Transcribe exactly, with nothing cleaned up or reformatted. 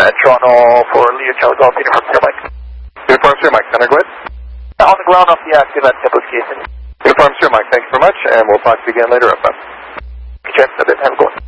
Uh, Toronto for Leo Charlie Golf, Uniform Sierra Mike. Uniform Sierra Mike, Center, go ahead. Uh, on the ground off the active at application. Uniform Sierra Mike, thanks very much, and we'll talk to you again later up. Check, have a good one.